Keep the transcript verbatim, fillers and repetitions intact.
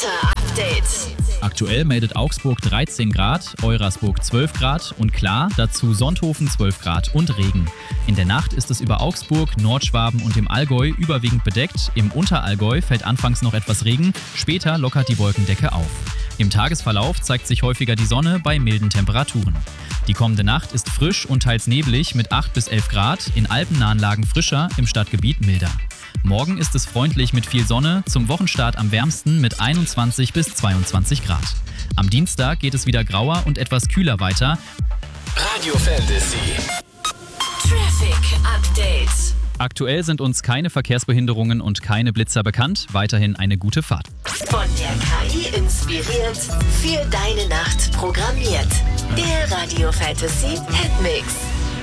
Wetter-Update. Aktuell meldet Augsburg dreizehn Grad, Eurasburg zwölf Grad und klar, dazu Sonthofen zwölf Grad und Regen. In der Nacht ist es über Augsburg, Nordschwaben und dem Allgäu überwiegend bedeckt. Im Unterallgäu fällt anfangs noch etwas Regen, später lockert die Wolkendecke auf. Im Tagesverlauf zeigt sich häufiger die Sonne bei milden Temperaturen. Die kommende Nacht ist frisch und teils neblig mit acht bis elf Grad, in alpennahen Lagen frischer, im Stadtgebiet milder. Morgen ist es freundlich mit viel Sonne, zum Wochenstart am wärmsten mit einundzwanzig bis zweiundzwanzig Grad. Am Dienstag geht es wieder grauer und etwas kühler weiter. Radio Fantasy. Traffic Update. Aktuell sind uns keine Verkehrsbehinderungen und keine Blitzer bekannt. Weiterhin eine gute Fahrt. Von der K I inspiriert, für deine Nacht programmiert. Der Radio Fantasy Hitmix.